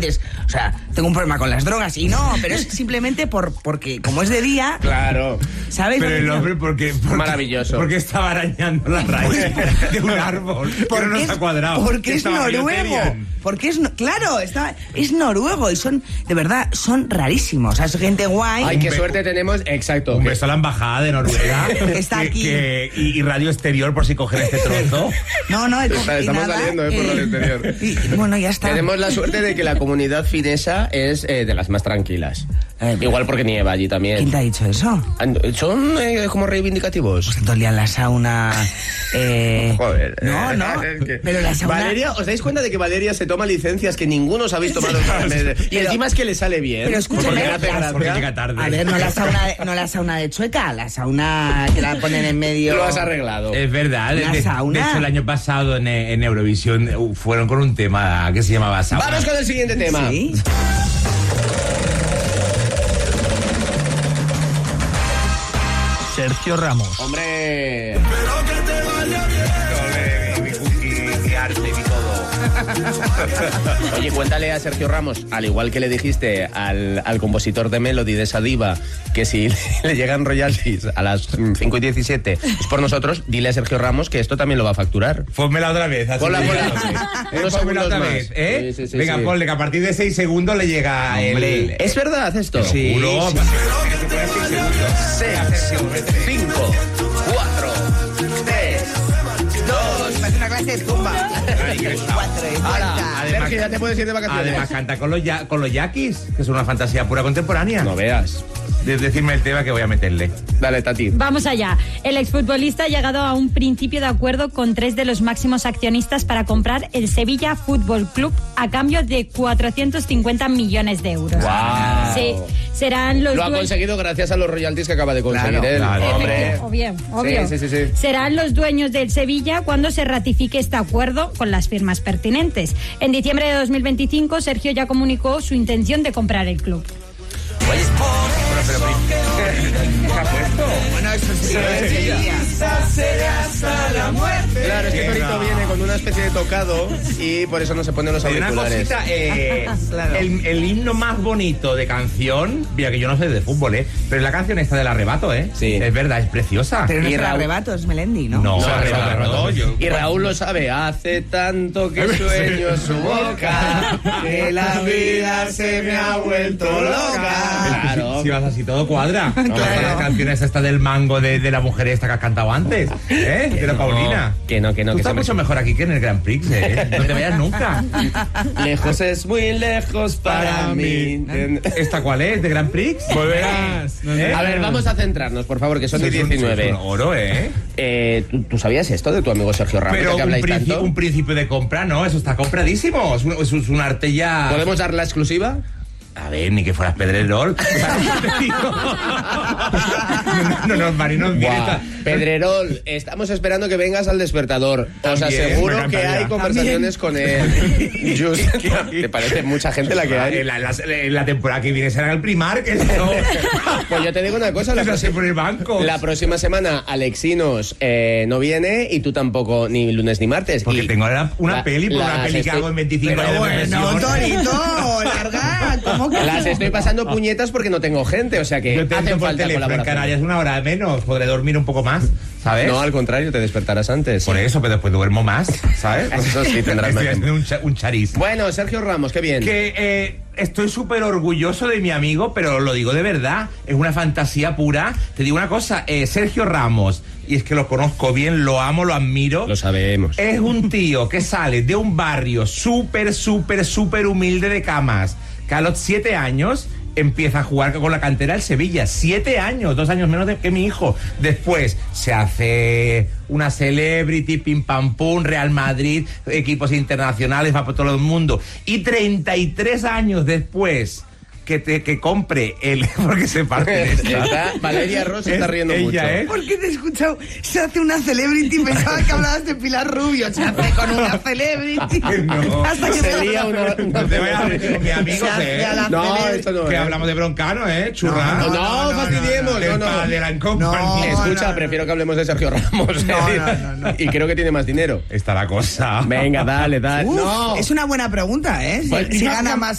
dices, o sea, tengo un problema con las drogas. Y no, pero es simplemente porque como es de día... Claro. ¿Sabes? Pero el hombre, porque maravilloso. Porque estaba arañando la raíz de un árbol. Pero no se ha cuadrado. Porque es noruego. Porque es noruego y son, de verdad, son rarísimos. O sea, es gente guay. Ay, qué suerte tenemos. Exacto. Un beso a la embajada de Noruega. Está aquí. Y Radio Exterior, por si cogen este trozo. No, estamos saliendo por Radio Exterior. Bueno, ya está. Tenemos la suerte de que la comunidad finesa es de las más tranquilas. Igual porque nieva allí también. ¿Quién te ha dicho eso? Son como reivindicativos. Pues todo el día en la sauna... Joder. No, pero la sauna... Valeria, ¿os dais cuenta de que Valeria se toma licencias que ninguno os habéis tomado? Y encima es que le sale bien. Pero escúchame, porque llega tarde. A ver, no la sauna de Chueca, la sauna que la ponen en medio... Lo has arreglado. Es verdad. De hecho, el año pasado en Eurovisión fueron con un tema que se llamaba sauna. Vamos con el siguiente tema. ¿Sí? Sergio Ramos. ¡Hombre! Pero que te vaya bien. Y arte y todo. Oye, cuéntale a Sergio Ramos, al igual que le dijiste al compositor de Melody, de esa diva, que si le llegan royalties a las 5:17 es por nosotros, dile a Sergio Ramos que esto también lo va a facturar. Pónmela otra vez. Ponla. Pónmela otra vez, ¿eh? Sí, venga, sí. Ponle que a partir de 6 segundos le llega el... ¿Es verdad esto? Sí. 6, 5, 4, 3, 2... Parece una clase de zumba. 4 y Ahora, vuelta. Sergio, ya te puedes ir de vacaciones. Además canta con los yaquis, que es una fantasía pura contemporánea. No veas. Decirme el tema que voy a meterle. Dale, Tati. Vamos allá. El exfutbolista ha llegado a un principio de acuerdo con 3 de los máximos accionistas para comprar el Sevilla Fútbol Club a cambio de 450 millones de euros. ¡Guau! Sí, serán los Lo ha conseguido gracias a los royalties que acaba de conseguir él. Claro. Hombre. Obvio. Sí. Serán los dueños del Sevilla cuando se ratifique este acuerdo con las firmas pertinentes. En diciembre de 2025, Sergio ya comunicó su intención de comprar el club. Bueno, eso sí. Claro, es que Torito viene con una especie de tocado y por eso no se ponen los Hay una auriculares. cosita, Claro. el himno más bonito de canción, mira que yo no sé de fútbol, pero es la canción esta del arrebato, Sí. Es verdad, es preciosa. Pero no Y es el Raúl- arrebato, es Melendi, ¿no? No, No, arrebato, yo- Y Raúl lo sabe, hace tanto que sueño su boca, que la vida se me ha vuelto loca. Claro. Si vas así todo cuadra. Claro. Las canciones esta del mango de la mujer esta que has cantado antes, de la Paulina. Que no, Tú estás mucho mejor aquí que en el Grand Prix, No te vayas nunca. Lejos es muy lejos para mí. ¿Esta cuál es? ¿De Grand Prix? Volverás. A ver, vamos a centrarnos, por favor, que son de 19. Es un oro, ¿Tú sabías esto de tu amigo Sergio Ramos? Pero ya que habláis tanto? un principio de compra, no, eso está compradísimo. Es un arte ya... ¿Podemos dar la exclusiva? A ver, ni que fueras Pedrerol. No nos marinos bien. Buah, Pedrerol, estamos esperando que vengas al Despertador. Os También, aseguro me que encantaría. hay conversaciones con él. Just, ¿te parece mucha gente la que hay? En la temporada que viene será el Primar, que no. Pues yo te digo una cosa, por el banco. la próxima semana Alexinos no viene y tú tampoco, ni lunes ni martes. Porque Y tengo una peli que hago en 25 Pero años de Bueno, profesión. Torito, larga. ¿Cómo que las no? estoy pasando puñetas porque no tengo gente, o sea que Yo te hacen entro por falta teléfono en colaboraciones. Canarias una hora menos, podré dormir un poco más, ¿sabes? No, al contrario, te despertarás antes. Por eso, pero después duermo más, ¿sabes? Eso sí, tendrás Estoy más haciendo un chariz. Bueno, Sergio Ramos, qué bien. Que estoy súper orgulloso de mi amigo, pero lo digo de verdad, es una fantasía pura. Te digo una cosa, Sergio Ramos, y es que lo conozco bien, lo amo, lo admiro. Lo sabemos. Es un tío que sale de un barrio súper humilde de Camas, que a los 7 años empieza a jugar con la cantera del Sevilla. 7 años, 2 años menos que mi hijo. Después se hace una celebrity, pim pam pum, Real Madrid, equipos internacionales, va por todo el mundo. Y 33 años después que compre el... porque se parte esta. Valeria Ross está riendo mucho. Ella, ¿Por qué te he escuchado? Se hace una celebrity. Pensaba que hablabas de Pilar Rubio. Se hace con una celebrity. No. Hasta que Se lía una No te vayas a meter con mi amigo, Se hace a la No, celebrity. esto no que es. hablamos de Broncano, Churra. No, fastidiemos, Del no. padre de la compañía. No. Escucha, prefiero que hablemos de Sergio Ramos. No. Y creo que tiene más dinero. Está la cosa. Venga, dale. Uf, No. es una buena pregunta, ¿eh? Si gana más